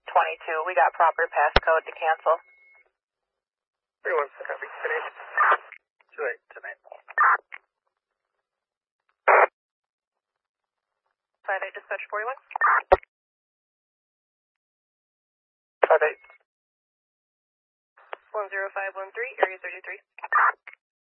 22. We got proper passcode to cancel. 31, copy. 10-8. 2-8, 10-8. 5-8 dispatch 41. 5-8. 10513, area 33.